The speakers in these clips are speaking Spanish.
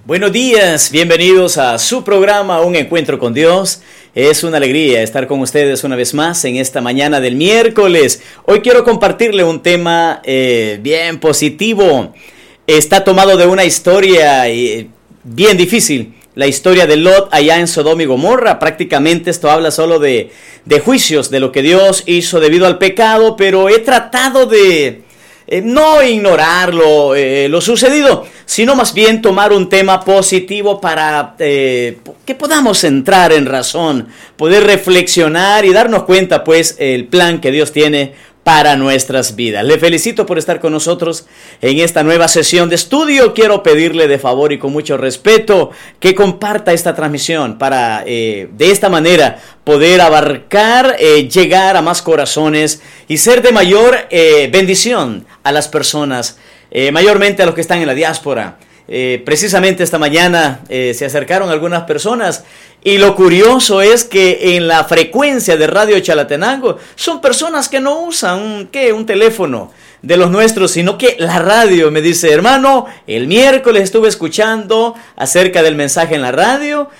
Buenos días, bienvenidos a su programa Un Encuentro con Dios. Es una alegría estar con ustedes una vez más en esta mañana del miércoles. Hoy quiero compartirle un tema bien positivo. Está tomado de una historia bien difícil, la historia de Lot allá en Sodoma y Gomorra. Prácticamente esto habla solo de juicios, de lo que Dios hizo debido al pecado, pero he tratado de no ignorar lo sucedido, sino más bien tomar un tema positivo para que podamos entrar en razón, poder reflexionar y darnos cuenta, pues, el plan que Dios tiene para nuestras vidas. Le felicito por estar con nosotros en esta nueva sesión de estudio. Quiero pedirle de favor y con mucho respeto que comparta esta transmisión para de esta manera poder abarcar, llegar a más corazones y ser de mayor bendición a las personas, mayormente a los que están en la diáspora. Precisamente esta mañana se acercaron algunas personas y lo curioso es que en la frecuencia de Radio Chalatenango son personas que no usan un teléfono de los nuestros, sino que la radio. Me dice: hermano, el miércoles estuve escuchando acerca del mensaje en la radio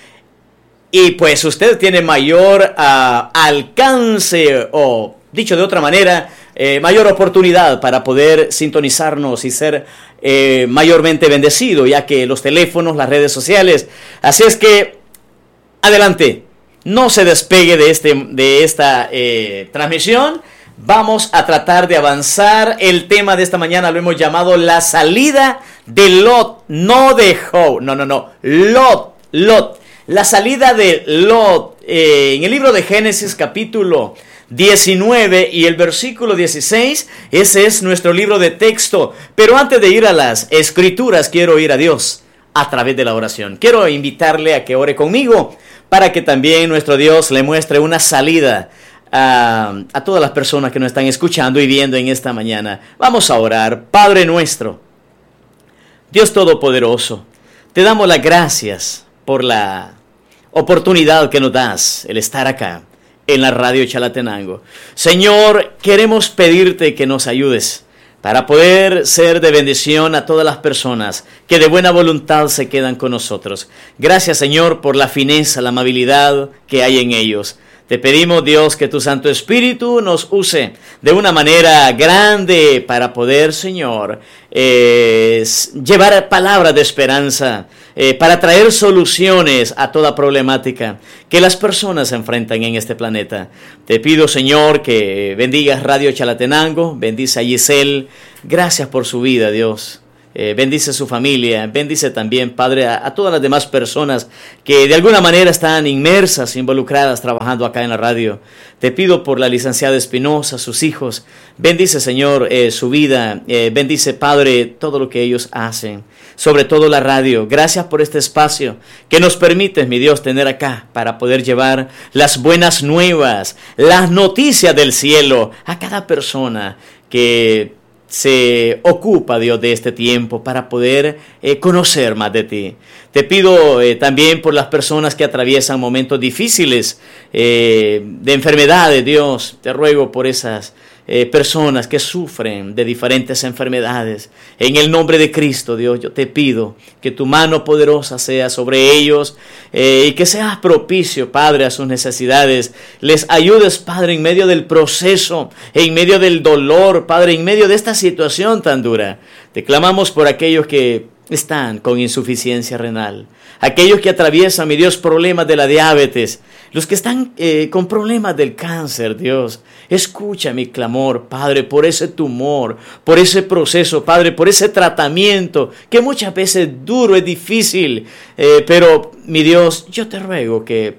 y pues usted tiene mayor alcance, o dicho de otra manera, mayor oportunidad para poder sintonizarnos y ser mayormente bendecido, ya que los teléfonos, las redes sociales. Así es que adelante, no se despegue de esta transmisión. Vamos a tratar de avanzar. El tema de esta mañana lo hemos llamado la salida de Lot, no de Job, no, Lot, la salida de Lot. En el libro de Génesis capítulo 19 y el versículo 16, ese es nuestro libro de texto. Pero antes de ir a las escrituras, quiero ir a Dios a través de la oración. Quiero invitarle a que ore conmigo para que también nuestro Dios le muestre una salida a todas las personas que nos están escuchando y viendo en esta mañana. Vamos a orar. Padre nuestro, Dios Todopoderoso, te damos las gracias por la oportunidad que nos das, el estar acá en la radio Chalatenango. Señor, queremos pedirte que nos ayudes para poder ser de bendición a todas las personas que de buena voluntad se quedan con nosotros. Gracias, Señor, por la fineza, la amabilidad que hay en ellos. Te pedimos, Dios, que tu Santo Espíritu nos use de una manera grande para poder, Señor, llevar palabras de esperanza, para traer soluciones a toda problemática que las personas enfrentan en este planeta. Te pido, Señor, que bendigas Radio Chalatenango, bendice a Giselle. Gracias por su vida, Dios. Bendice su familia, bendice también, Padre, a todas las demás personas que de alguna manera están inmersas, involucradas, trabajando acá en la radio. Te pido por la licenciada Espinosa, sus hijos. Bendice, Señor, su vida. Bendice, Padre, todo lo que ellos hacen, sobre todo la radio. Gracias por este espacio que nos permites, mi Dios, tener acá para poder llevar las buenas nuevas, las noticias del cielo a cada persona que se ocupa, Dios, de este tiempo para poder conocer más de ti. Te pido también por las personas que atraviesan momentos difíciles de enfermedades, Dios. Te ruego por esas personas que sufren de diferentes enfermedades. En el nombre de Cristo, Dios, yo te pido que tu mano poderosa sea sobre ellos y que seas propicio, Padre, a sus necesidades. Les ayudes, Padre, en medio del proceso, en medio del dolor, Padre, en medio de esta situación tan dura. Te clamamos por aquellos que están con insuficiencia renal, aquellos que atraviesan, mi Dios, problemas de la diabetes, los que están con problemas del cáncer. Dios, escucha mi clamor, Padre, por ese tumor, por ese proceso, Padre, por ese tratamiento que muchas veces es duro, es difícil, pero mi Dios, yo te ruego que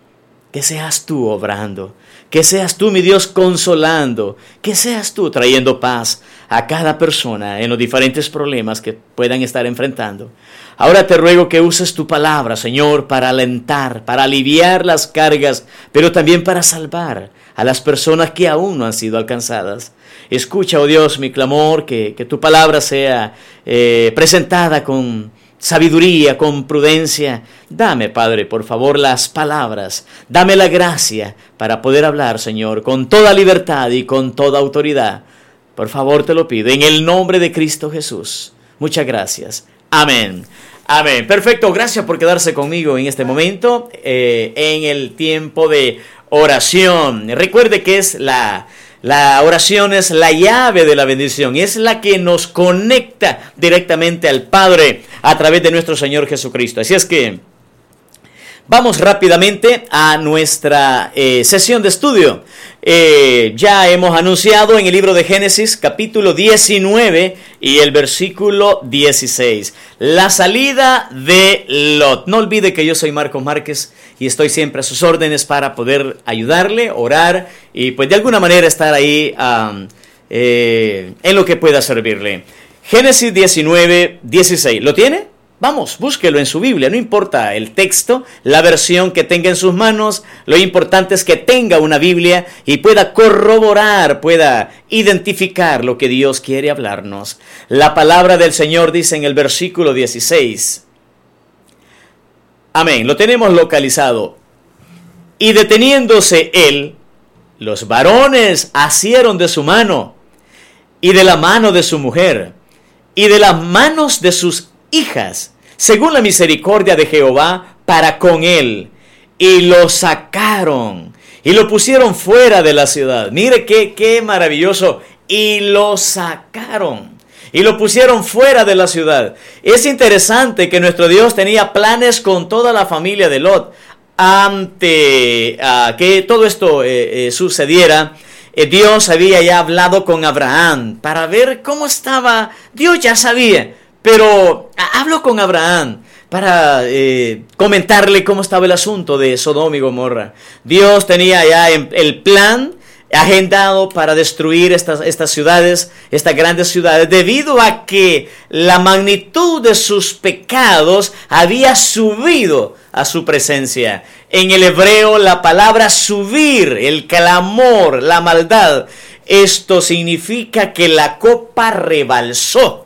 seas tú obrando, que seas tú, mi Dios, consolando, que seas tú trayendo paz a cada persona en los diferentes problemas que puedan estar enfrentando. Ahora te ruego que uses tu palabra, Señor, para alentar, para aliviar las cargas, pero también para salvar a las personas que aún no han sido alcanzadas. Escucha, oh Dios, mi clamor, que tu palabra sea presentada con sabiduría, con prudencia. Dame, Padre, por favor, las palabras. Dame la gracia para poder hablar, Señor, con toda libertad y con toda autoridad. Por favor, te lo pido, en el nombre de Cristo Jesús. Muchas gracias. Amén. Amén. Perfecto. Gracias por quedarse conmigo en este momento, en el tiempo de oración. Recuerde que es la oración es la llave de la bendición. Es la que nos conecta directamente al Padre a través de nuestro Señor Jesucristo. Así es que vamos rápidamente a nuestra sesión de estudio. Ya hemos anunciado en el libro de Génesis, capítulo 19 y el versículo 16. La salida de Lot. No olvide que yo soy Marcos Márquez y estoy siempre a sus órdenes para poder ayudarle, orar y pues de alguna manera estar ahí en lo que pueda servirle. Génesis 19, 16. ¿Lo tiene? Vamos, búsquelo en su Biblia, no importa el texto, la versión que tenga en sus manos, lo importante es que tenga una Biblia y pueda corroborar, pueda identificar lo que Dios quiere hablarnos. La palabra del Señor dice en el versículo 16. Amén, lo tenemos localizado. Y deteniéndose él, los varones asieron de su mano, y de la mano de su mujer, y de las manos de sus hijas, según la misericordia de Jehová para con él, y lo sacaron y lo pusieron fuera de la ciudad. Mire qué maravilloso. Y lo sacaron y lo pusieron fuera de la ciudad. Es interesante que nuestro Dios tenía planes con toda la familia de Lot. Ante que todo esto sucediera, Dios había ya hablado con Abraham para ver cómo estaba. Dios ya sabía, pero habló con Abraham para comentarle cómo estaba el asunto de Sodoma y Gomorra. Dios tenía ya el plan agendado para destruir estas ciudades, estas grandes ciudades, debido a que la magnitud de sus pecados había subido a su presencia. En el hebreo, la palabra subir, el clamor, la maldad, esto significa que la copa rebalsó.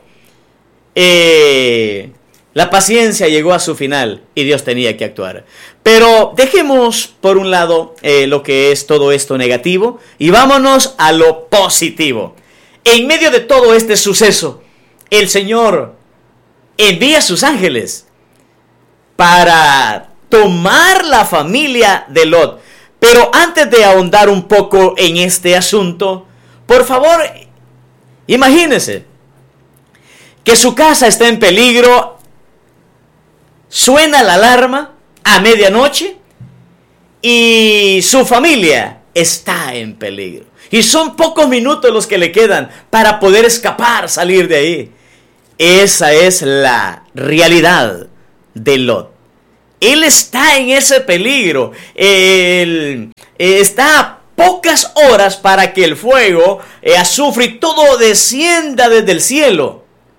La paciencia llegó a su final y Dios tenía que actuar. Pero dejemos por un lado lo que es todo esto negativo y vámonos a lo positivo. En medio de todo este suceso, el Señor envía a sus ángeles para tomar la familia de Lot. Pero antes de ahondar un poco en este asunto, por favor, imagínense que su casa está en peligro, suena la alarma a medianoche y su familia está en peligro. Y son pocos minutos los que le quedan para poder escapar, salir de ahí. Esa es la realidad de Lot. Él está en ese peligro. Él está a pocas horas para que el fuego, azufre y todo descienda desde el cielo.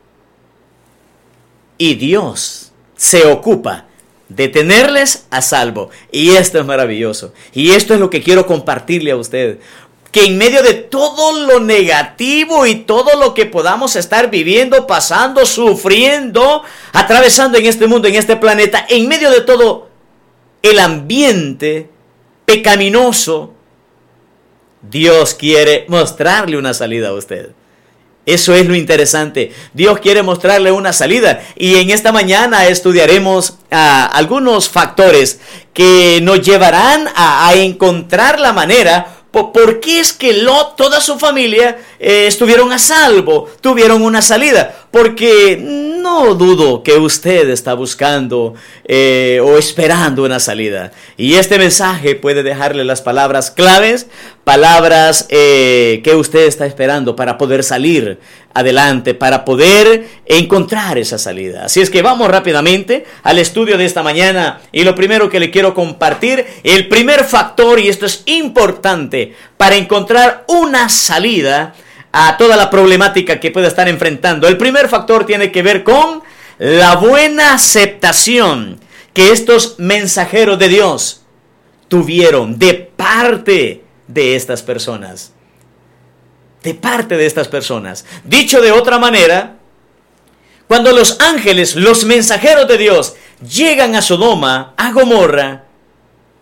Y Dios se ocupa de tenerles a salvo. Y esto es maravilloso. Y esto es lo que quiero compartirle a usted. Que en medio de todo lo negativo y todo lo que podamos estar viviendo, pasando, sufriendo, atravesando en este mundo, en este planeta, en medio de todo el ambiente pecaminoso, Dios quiere mostrarle una salida a usted. Eso es lo interesante. Dios quiere mostrarle una salida. Y en esta mañana estudiaremos algunos factores que nos llevarán a encontrar la manera. ¿Por qué es que Lot, toda su familia, estuvieron a salvo, tuvieron una salida? Porque no dudo que usted está buscando o esperando una salida. Y este mensaje puede dejarle las palabras claves, palabras que usted está esperando para poder salir adelante, para poder encontrar esa salida. Así es que vamos rápidamente al estudio de esta mañana. Y lo primero que le quiero compartir, el primer factor, y esto es importante, para encontrar una salida a toda la problemática que pueda estar enfrentando. El primer factor tiene que ver con la buena aceptación que estos mensajeros de Dios tuvieron de parte de estas personas. De parte de estas personas. Dicho de otra manera, cuando los ángeles, los mensajeros de Dios, llegan a Sodoma, a Gomorra,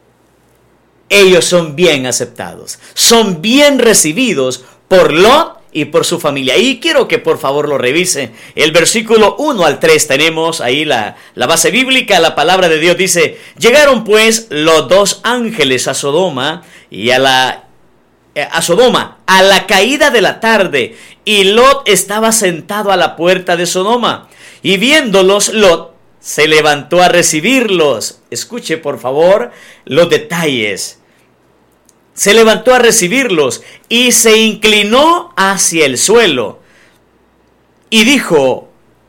ellos son bien aceptados, son bien recibidos por Lot y por su familia. Y quiero que por favor lo revise. El versículo 1 al 3 tenemos ahí la base bíblica. La palabra de Dios dice: llegaron pues los dos ángeles a Sodoma a la caída de la tarde, y Lot estaba sentado a la puerta de Sodoma, y viéndolos Lot se levantó a recibirlos. Escuche por favor los detalles. Se levantó a recibirlos y se inclinó hacia el suelo y dijo: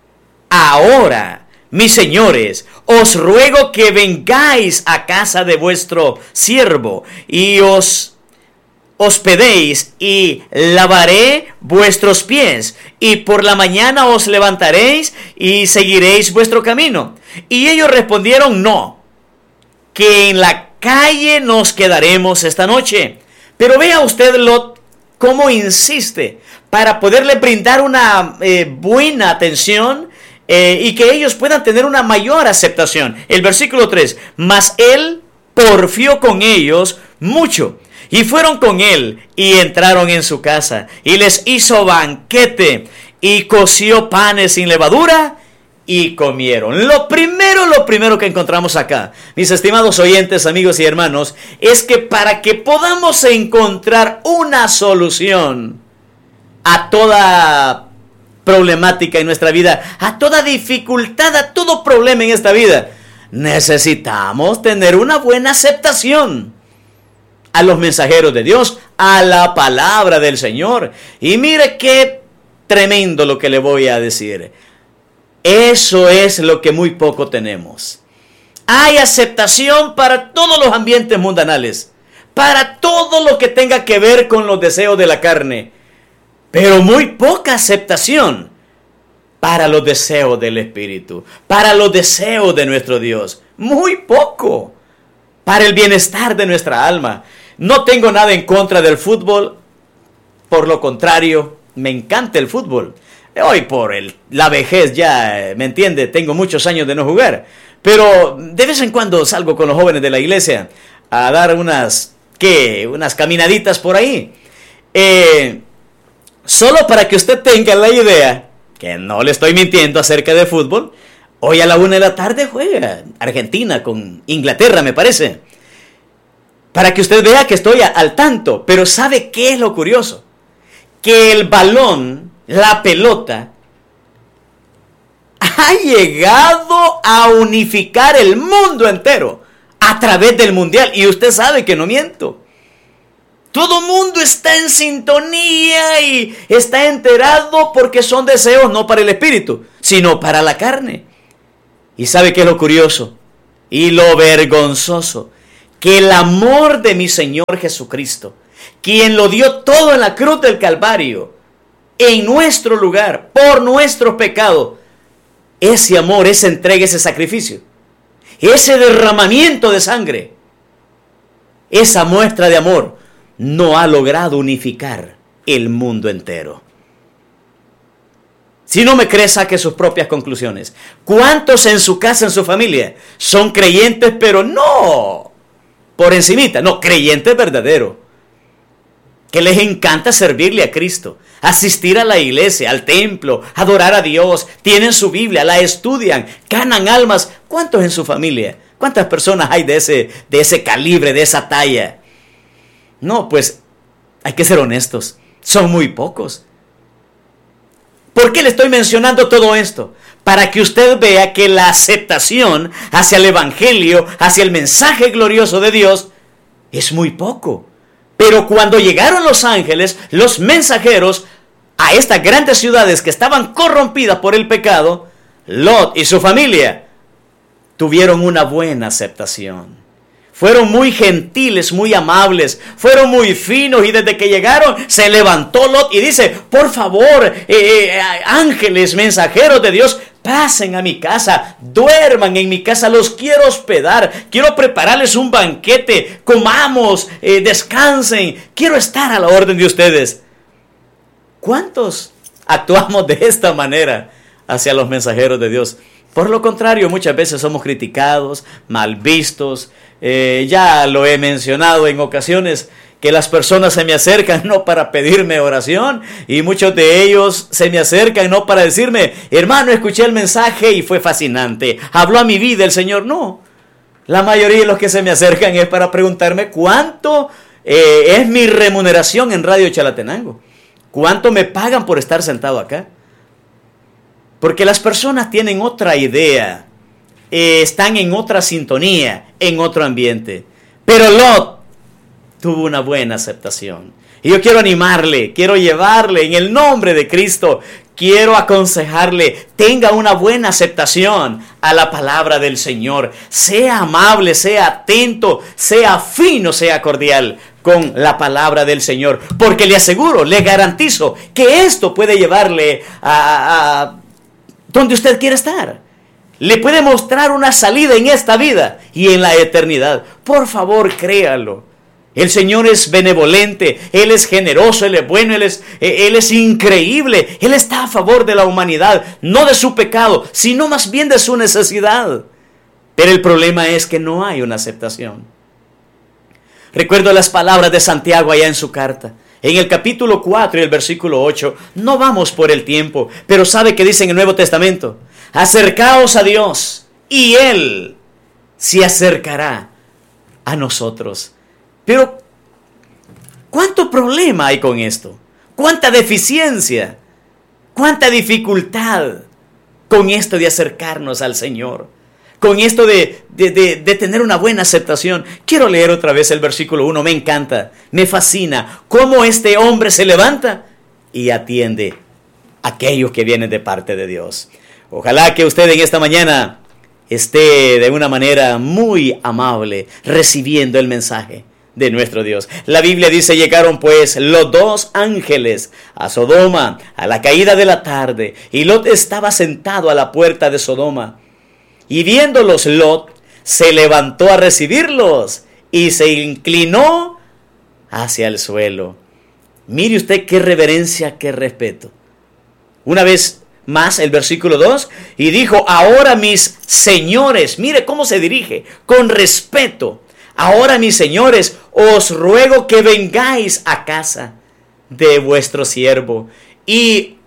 ahora, mis señores, os ruego que vengáis a casa de vuestro siervo y os hospedéis, y lavaré vuestros pies, y por la mañana os levantaréis y seguiréis vuestro camino. Y ellos respondieron: no, que en la calle nos quedaremos esta noche. Pero vea usted, Lot, cómo insiste para poderle brindar una buena atención y que ellos puedan tener una mayor aceptación. El versículo 3: mas él porfió con ellos mucho, y fueron con él, y entraron en su casa, y les hizo banquete, y coció panes sin levadura, y comieron. Lo primero que encontramos acá, mis estimados oyentes, amigos y hermanos, es que para que podamos encontrar una solución a toda problemática en nuestra vida, a toda dificultad, a todo problema en esta vida, necesitamos tener una buena aceptación a los mensajeros de Dios, a la palabra del Señor. Y mire qué tremendo lo que le voy a decir. Eso es lo que muy poco tenemos. Hay aceptación para todos los ambientes mundanales, para todo lo que tenga que ver con los deseos de la carne, pero muy poca aceptación para los deseos del Espíritu, para los deseos de nuestro Dios. Muy poco para el bienestar de nuestra alma. No tengo nada en contra del fútbol, por lo contrario, me encanta el fútbol. Hoy por la vejez ya, ¿me entiende? Tengo muchos años de no jugar. Pero de vez en cuando salgo con los jóvenes de la iglesia a dar unas caminaditas por ahí. Solo para que usted tenga la idea, que no le estoy mintiendo acerca de fútbol, hoy a la 1 de la tarde juega Argentina con Inglaterra, me parece. Para que usted vea que estoy al tanto. Pero ¿sabe qué es lo curioso? Que el balón, la pelota, ha llegado a unificar el mundo entero a través del mundial. Y usted sabe que no miento. Todo el mundo está en sintonía y está enterado, porque son deseos no para el espíritu, sino para la carne. ¿Y sabe qué es lo curioso y lo vergonzoso? Que el amor de mi Señor Jesucristo, quien lo dio todo en la cruz del Calvario, en nuestro lugar, por nuestros pecados, ese amor, esa entrega, ese sacrificio, ese derramamiento de sangre, esa muestra de amor, no ha logrado unificar el mundo entero. Si no me cree, saque sus propias conclusiones. ¿Cuántos en su casa, en su familia, son creyentes, pero no por encimita? No, creyentes verdaderos, que les encanta servirle a Cristo, asistir a la iglesia, al templo, adorar a Dios, tienen su Biblia, la estudian, ganan almas. ¿Cuántos en su familia? ¿Cuántas personas hay de ese calibre, de esa talla? No, pues hay que ser honestos, son muy pocos. ¿Por qué le estoy mencionando todo esto? Para que usted vea que la aceptación hacia el evangelio, hacia el mensaje glorioso de Dios, es muy poco. Pero cuando llegaron los ángeles, los mensajeros, a estas grandes ciudades que estaban corrompidas por el pecado, Lot y su familia tuvieron una buena aceptación. Fueron muy gentiles, muy amables, fueron muy finos, y desde que llegaron se levantó Lot y dice: por favor, ángeles, mensajeros de Dios, pasen a mi casa, duerman en mi casa, los quiero hospedar, quiero prepararles un banquete, comamos, descansen, quiero estar a la orden de ustedes. ¿Cuántos actuamos de esta manera hacia los mensajeros de Dios? Por lo contrario, muchas veces somos criticados, mal vistos. Ya lo he mencionado en ocasiones, que las personas se me acercan no para pedirme oración, y muchos de ellos se me acercan no para decirme: hermano, escuché el mensaje y fue fascinante, habló a mi vida el Señor. No, la mayoría de los que se me acercan es para preguntarme cuánto es mi remuneración en Radio Chalatenango, cuánto me pagan por estar sentado acá. Porque las personas tienen otra idea, están en otra sintonía, en otro ambiente. Pero Lot tuvo una buena aceptación. Y yo quiero animarle, quiero llevarle en el nombre de Cristo, quiero aconsejarle: tenga una buena aceptación a la palabra del Señor. Sea amable, sea atento, sea fino, sea cordial con la palabra del Señor. Porque le aseguro, le garantizo que esto puede llevarle a donde usted quiere estar. Le puede mostrar una salida en esta vida y en la eternidad. Por favor, créalo. El Señor es benevolente, Él es generoso, Él es bueno, Él es increíble. Él está a favor de la humanidad, no de su pecado, sino más bien de su necesidad. Pero el problema es que no hay una aceptación. Recuerdo las palabras de Santiago allá en su carta. En el capítulo 4 y el versículo 8, no vamos por el tiempo, pero ¿sabe qué dice en el Nuevo Testamento? Acercaos a Dios y Él se acercará a nosotros. Pero, ¿cuánto problema hay con esto? ¿Cuánta deficiencia? ¿Cuánta dificultad con esto de acercarnos al Señor? Con esto de tener una buena aceptación. Quiero leer otra vez el versículo 1, me encanta, me fascina cómo este hombre se levanta y atiende a aquellos que vienen de parte de Dios. Ojalá que usted en esta mañana esté de una manera muy amable recibiendo el mensaje de nuestro Dios. La Biblia dice: llegaron pues los dos ángeles a Sodoma a la caída de la tarde, y Lot estaba sentado a la puerta de Sodoma. Y viéndolos, Lot se levantó a recibirlos y se inclinó hacia el suelo. Mire usted qué reverencia, qué respeto. Una vez más el versículo 2, y dijo: ahora mis señores, mire cómo se dirige, con respeto. Ahora mis señores, os ruego que vengáis a casa de vuestro siervo y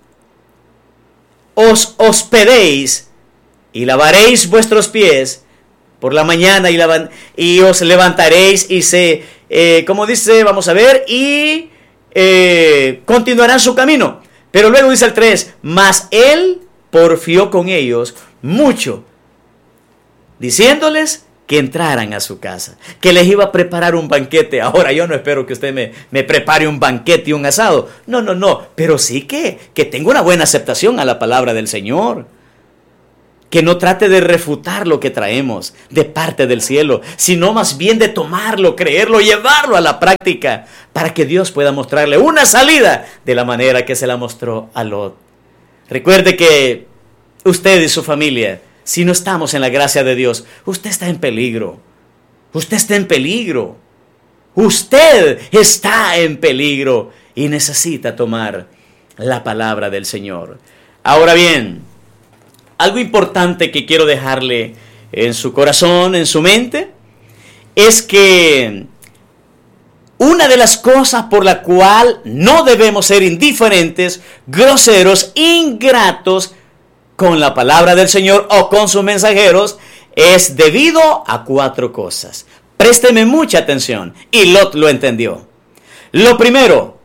os hospedéis y lavaréis vuestros pies por la mañana y os levantaréis y como dice, vamos a ver, y continuarán su camino. Pero luego dice el 3, mas él porfió con ellos mucho, diciéndoles que entraran a su casa, que les iba a preparar un banquete. Ahora yo no espero que usted me prepare un banquete y un asado. No, pero sí que tenga una buena aceptación a la palabra del Señor. Que no trate de refutar lo que traemos de parte del cielo, sino más bien de tomarlo, creerlo, llevarlo a la práctica, para que Dios pueda mostrarle una salida de la manera que se la mostró a Lot. Recuerde que usted y su familia, si no estamos en la gracia de Dios, usted está en peligro. Usted está en peligro. Usted está en peligro y necesita tomar la palabra del Señor. Ahora bien, algo importante que quiero dejarle en su corazón, en su mente, es que una de las cosas por la cual no debemos ser indiferentes, groseros, ingratos con la palabra del Señor o con sus mensajeros, es debido a 4 cosas. Présteme mucha atención, y Lot lo entendió. Lo primero,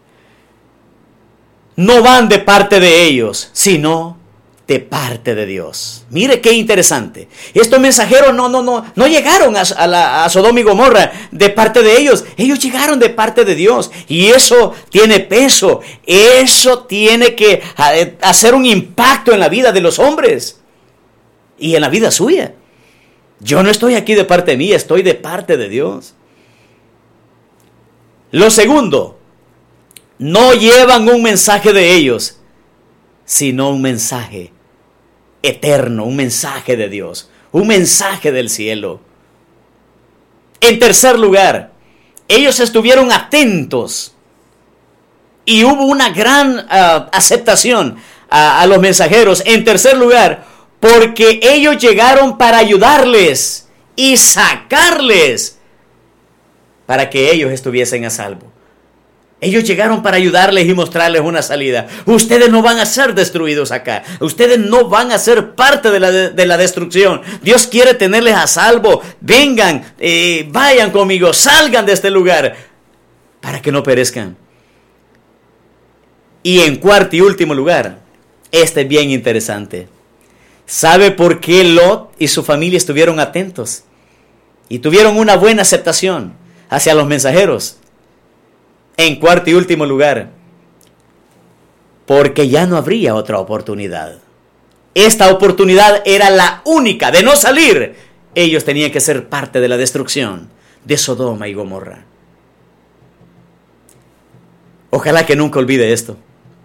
no van de parte de ellos, sino de parte de Dios. Mire qué interesante. Estos mensajeros no llegaron a Sodoma y Gomorra de parte de ellos. Ellos llegaron de parte de Dios. Y eso tiene peso. Eso tiene que hacer un impacto en la vida de los hombres. Y en la vida suya. Yo no estoy aquí de parte mía, estoy de parte de Dios. Lo segundo, no llevan un mensaje de ellos, sino un mensaje eterno, un mensaje de Dios, un mensaje del cielo. En tercer lugar, ellos estuvieron atentos y hubo una gran aceptación a los mensajeros. En tercer lugar, porque ellos llegaron para ayudarles y sacarles para que ellos estuviesen a salvo. Ellos llegaron para ayudarles y mostrarles una salida. Ustedes no van a ser destruidos acá. Ustedes no van a ser parte de la destrucción. Dios quiere tenerles a salvo. Vengan, vayan conmigo, salgan de este lugar para que no perezcan. Y en cuarto y último lugar, este es bien interesante. ¿Sabe por qué Lot y su familia estuvieron atentos y tuvieron una buena aceptación hacia los mensajeros? En cuarto y último lugar, porque ya no habría otra oportunidad. Esta oportunidad era la única de no salir. Ellos tenían que ser parte de la destrucción de Sodoma y Gomorra. Ojalá que nunca olvide esto.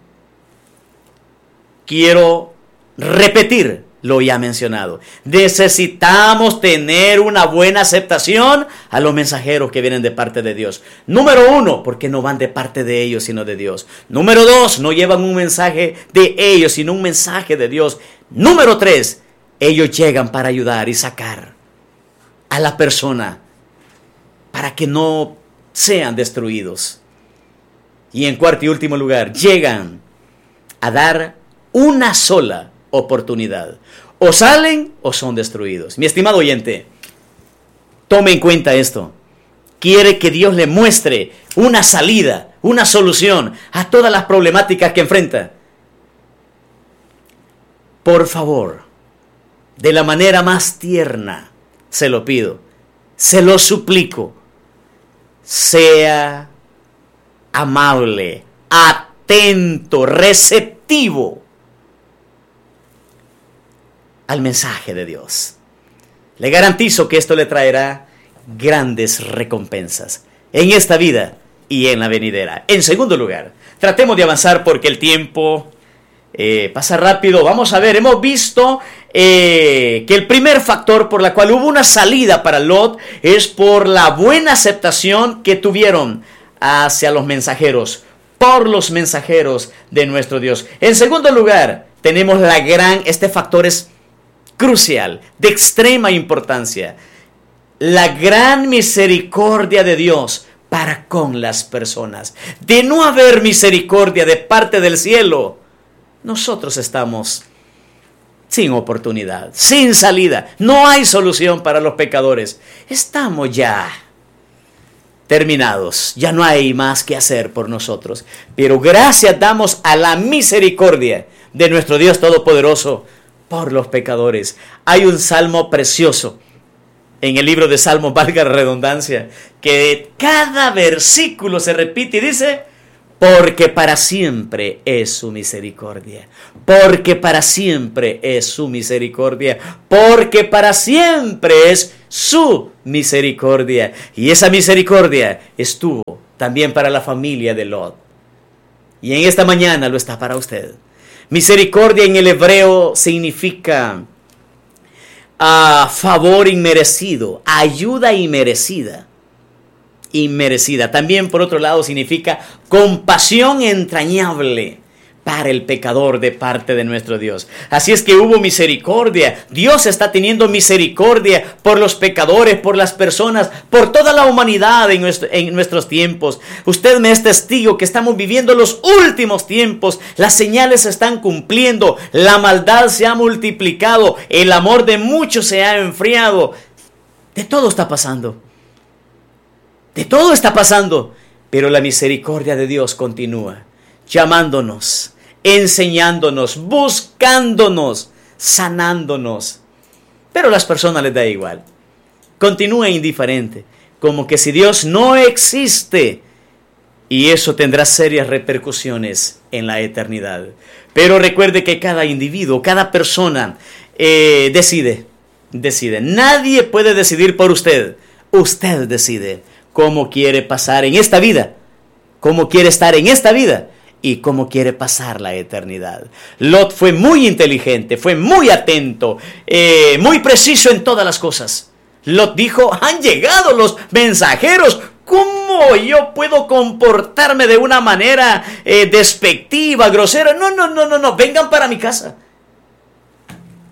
Quiero repetir lo ya mencionado. Necesitamos tener una buena aceptación a los mensajeros que vienen de parte de Dios. Número 1, porque no van de parte de ellos, sino de Dios. Número 2, no llevan un mensaje de ellos, sino un mensaje de Dios. Número 3, ellos llegan para ayudar y sacar a la persona para que no sean destruidos. Y en cuarto y último lugar, llegan a dar una sola oportunidad. O salen o son destruidos. Mi estimado oyente, tome en cuenta esto. Quiere que Dios le muestre una salida, una solución a todas las problemáticas que enfrenta. Por favor, de la manera más tierna, se lo pido, se lo suplico, sea amable, atento, receptivo al mensaje de Dios. Le garantizo que esto le traerá grandes recompensas en esta vida y en la venidera. En segundo lugar, tratemos de avanzar porque el tiempo pasa rápido. Vamos a ver, hemos visto que el primer factor por la cual hubo una salida para Lot es por la buena aceptación que tuvieron hacia los mensajeros, por los mensajeros de nuestro Dios. En segundo lugar, tenemos este factor es crucial, de extrema importancia, la gran misericordia de Dios para con las personas. De no haber misericordia de parte del cielo, nosotros estamos sin oportunidad, sin salida. No hay solución para los pecadores. Estamos ya terminados, ya no hay más que hacer por nosotros. Pero gracias damos a la misericordia de nuestro Dios Todopoderoso por los pecadores. Hay un salmo precioso en el libro de Salmos, valga la redundancia, que cada versículo se repite y dice: porque para siempre es su misericordia, porque para siempre es su misericordia, porque para siempre es su misericordia. Y esa misericordia estuvo también para la familia de Lot. Y en esta mañana lo está para usted. Misericordia en el hebreo significa favor inmerecido, ayuda inmerecida. Inmerecida. También, por otro lado, significa compasión entrañable para el pecador de parte de nuestro Dios. Así es que hubo misericordia. Dios está teniendo misericordia por los pecadores, por las personas, por toda la humanidad en nuestros tiempos. Usted me es testigo que estamos viviendo los últimos tiempos. Las señales se están cumpliendo. La maldad se ha multiplicado. El amor de muchos se ha enfriado. De todo está pasando. De todo está pasando. Pero la misericordia de Dios continúa, llamándonos, enseñándonos, buscándonos, sanándonos. Pero a las personas les da igual. Continúa indiferente, como que si Dios no existe. Y eso tendrá serias repercusiones en la eternidad. Pero recuerde que cada individuo, cada persona decide. Nadie puede decidir por usted. Usted decide cómo quiere pasar en esta vida, cómo quiere estar en esta vida y cómo quiere pasar la eternidad. Lot fue muy inteligente, fue muy atento, muy preciso en todas las cosas. Lot dijo: han llegado los mensajeros. ¿Cómo yo puedo comportarme de una manera despectiva, grosera? No, vengan para mi casa.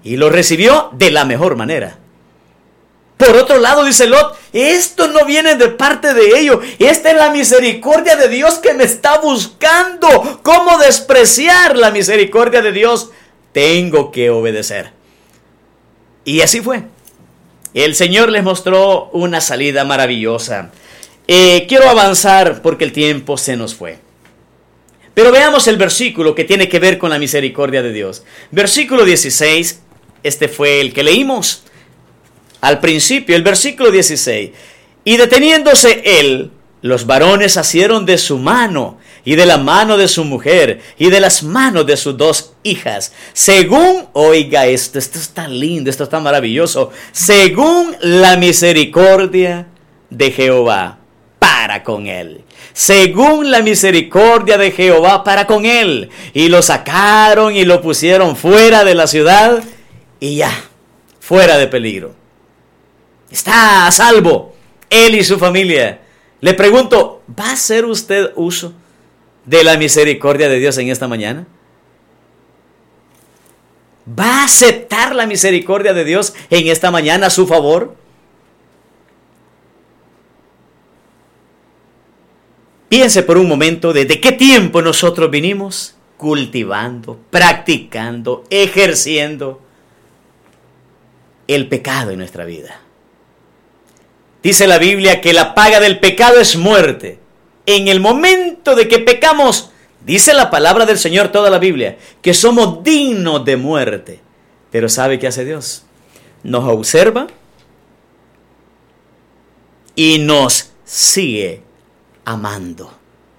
y lo recibió de la mejor manera. Por otro lado, dice Lot, esto no viene de parte de ellos. Esta es la misericordia de Dios que me está buscando. ¿Cómo despreciar la misericordia de Dios? Tengo que obedecer. Y así fue. El Señor les mostró una salida maravillosa. Quiero avanzar porque el tiempo se nos fue. Pero veamos el versículo que tiene que ver con la misericordia de Dios. Versículo 16, este fue el que leímos al principio, el versículo 16. Y deteniéndose él, los varones asieron de su mano y de la mano de su mujer y de las manos de sus dos hijas, según, oiga esto está lindo, esto está maravilloso, según la misericordia de Jehová para con él. Según la misericordia de Jehová para con él. Y lo sacaron y lo pusieron fuera de la ciudad y ya, fuera de peligro. Está a salvo, él y su familia. Le pregunto, ¿va a hacer usted uso de la misericordia de Dios en esta mañana? ¿Va a aceptar la misericordia de Dios en esta mañana a su favor? Piense por un momento desde qué tiempo nosotros vinimos cultivando, practicando, ejerciendo el pecado en nuestra vida. Dice la Biblia que la paga del pecado es muerte. En el momento de que pecamos, dice la palabra del Señor, toda la Biblia, que somos dignos de muerte. Pero ¿sabe qué hace Dios? Nos observa y nos sigue amando.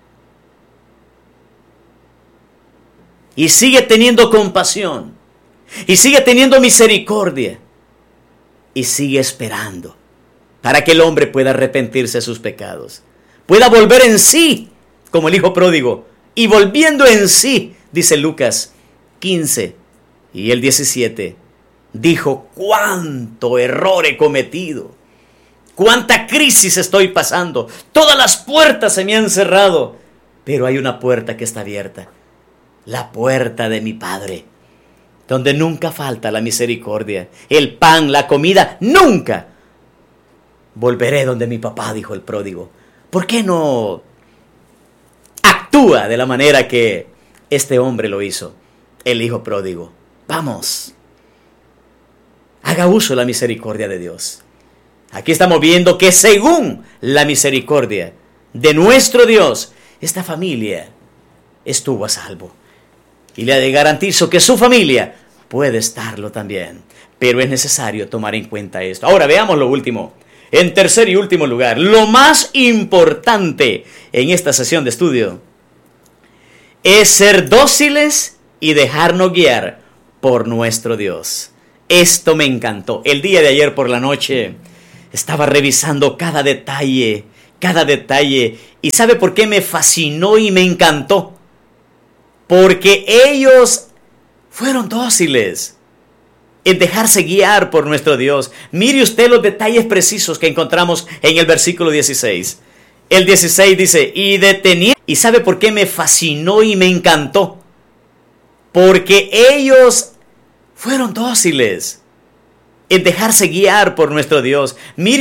Y sigue teniendo compasión. Y sigue teniendo misericordia. Y sigue esperando para que el hombre pueda arrepentirse de sus pecados. Pueda volver en sí, como el hijo pródigo. Y volviendo en sí, dice Lucas 15 y el 17, dijo, cuánto error he cometido. Cuánta crisis estoy pasando. Todas las puertas se me han cerrado. Pero hay una puerta que está abierta. La puerta de mi Padre. Donde nunca falta la misericordia. El pan, la comida, nunca. Volveré donde mi papá, dijo el pródigo. ¿Por qué no actúa de la manera que este hombre lo hizo? El hijo pródigo. Vamos. Haga uso de la misericordia de Dios. Aquí estamos viendo que según la misericordia de nuestro Dios, esta familia estuvo a salvo. Y le garantizo que su familia puede estarlo también. Pero es necesario tomar en cuenta esto. Ahora veamos lo último. En tercer y último lugar, lo más importante en esta sesión de estudio es ser dóciles y dejarnos guiar por nuestro Dios. Esto me encantó. El día de ayer por la noche estaba revisando cada detalle. ¿Y sabe por qué me fascinó y me encantó? Porque ellos fueron dóciles en dejarse guiar por nuestro Dios. Mire usted los detalles precisos que encontramos en el versículo 16. El 16 dice, y detenía. ¿Y sabe por qué me fascinó y me encantó? Porque ellos fueron dóciles en dejarse guiar por nuestro Dios. Mire